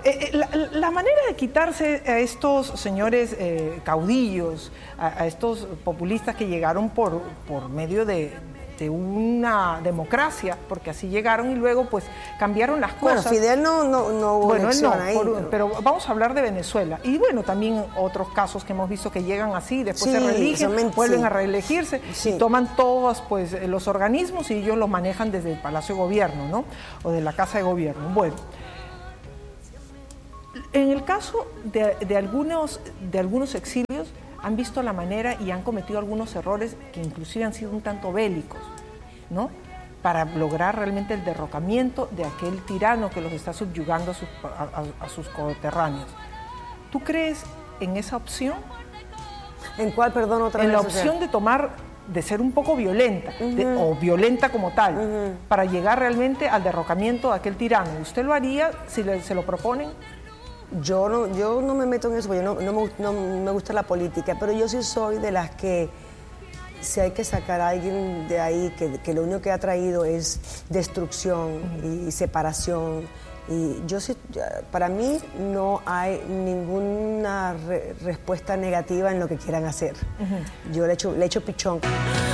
La manera de quitarse a estos señores caudillos, a estos populistas que llegaron por medio de una democracia, porque así llegaron y luego pues cambiaron las cosas. Bueno, Fidel no hubo elección ahí. Pero vamos a hablar de Venezuela. Y bueno, también otros casos que hemos visto que llegan así, después se reeligen, vuelven a reelegirse y toman todos pues los organismos y ellos los manejan desde el Palacio de Gobierno, ¿no? O de la Casa de Gobierno. Bueno, en el caso de algunos exilios, han visto la manera y han cometido algunos errores que inclusive han sido un tanto bélicos, ¿no? Para lograr realmente el derrocamiento de aquel tirano que los está subyugando a sus coterráneos. ¿Tú crees en esa opción? ¿En cuál, perdón, otra vez? En la opción de ser un poco violenta, o violenta como tal, para llegar realmente al derrocamiento de aquel tirano. ¿Usted lo haría si se lo proponen? Yo no me meto en eso, porque no me gusta la política, pero yo sí soy de las que, si hay que sacar a alguien de ahí que lo único que ha traído es destrucción y separación, y para mí no hay ninguna respuesta negativa en lo que quieran hacer. Yo le echo pichón.